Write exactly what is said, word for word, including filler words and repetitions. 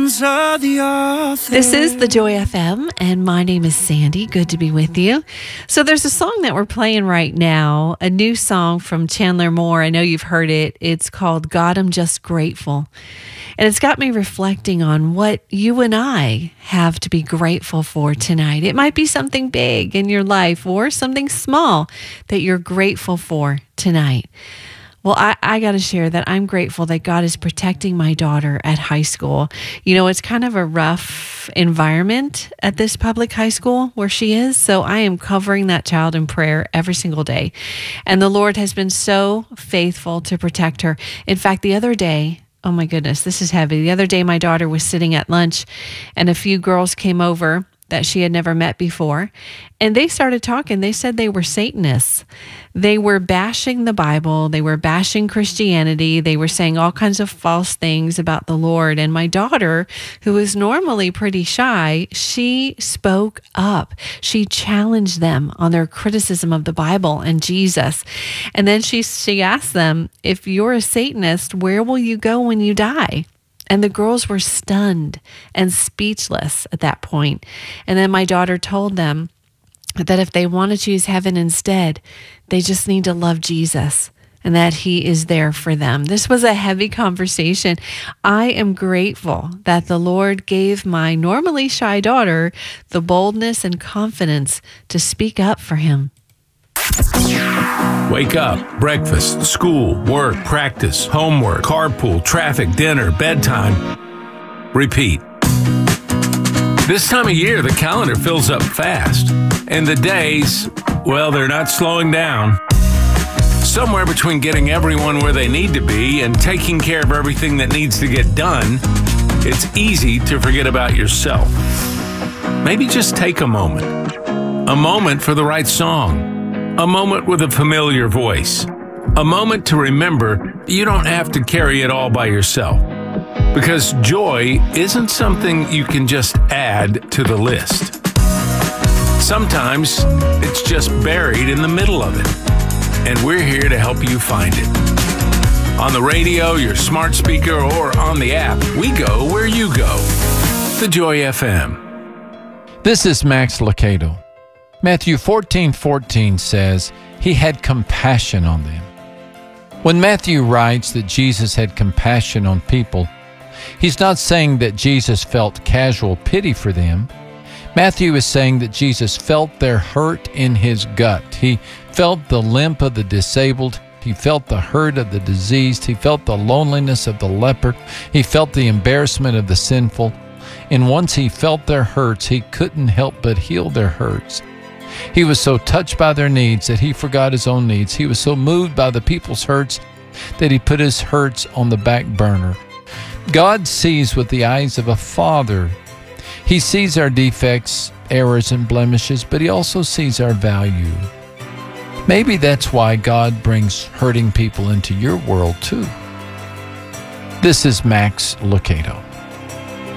hands of the author. This is the Joy F M, and my name is Sandy. Good to be with you. So there's a song that we're playing right now, a new song from Chandler Moore. I know you've heard it. It's called God, I'm Just Grateful. And it's got me reflecting on what you and I have to be grateful for tonight. It might be something big in your life or something small that you're grateful for tonight. Well, I, I got to share that I'm grateful that God is protecting my daughter at high school. You know, it's kind of a rough environment at this public high school where she is. So I am covering that child in prayer every single day. And the Lord has been so faithful to protect her. In fact, the other day, oh my goodness, this is heavy. The other day, my daughter was sitting at lunch and a few girls came over that she had never met before. And they started talking. They said they were Satanists. They were bashing the Bible. They were bashing Christianity. They were saying all kinds of false things about the Lord. And my daughter, who is normally pretty shy, she spoke up. She challenged them on their criticism of the Bible and Jesus. And then she, she asked them, if you're a Satanist, where will you go when you die? And the girls were stunned and speechless at that point. And then my daughter told them that if they want to choose heaven instead, they just need to love Jesus and that he is there for them. This was a heavy conversation. I am grateful that the Lord gave my normally shy daughter the boldness and confidence to speak up for him. Wake up, breakfast, school, work, practice, homework, carpool, traffic, dinner, bedtime. Repeat. This time of year, the calendar fills up fast. And the days, well, they're not slowing down. Somewhere between getting everyone where they need to be and taking care of everything that needs to get done, it's easy to forget about yourself. Maybe just take a moment. A moment for the right song. A moment with a familiar voice. A moment to remember you don't have to carry it all by yourself. Because joy isn't something you can just add to the list. Sometimes it's just buried in the middle of it. And we're here to help you find it. On the radio, your smart speaker, or on the app, we go where you go. The Joy F M. This is Max Lucado. Matthew fourteen fourteen says, he had compassion on them. When Matthew writes that Jesus had compassion on people, he's not saying that Jesus felt casual pity for them. Matthew is saying that Jesus felt their hurt in his gut. He felt the limp of the disabled. He felt the hurt of the diseased. He felt the loneliness of the leper. He felt the embarrassment of the sinful. And once he felt their hurts, he couldn't help but heal their hurts. He was so touched by their needs that he forgot his own needs. He was so moved by the people's hurts that he put his hurts on the back burner. God sees with the eyes of a father. He sees our defects, errors, and blemishes, but he also sees our value. Maybe that's why God brings hurting people into your world too. This is Max Lucado.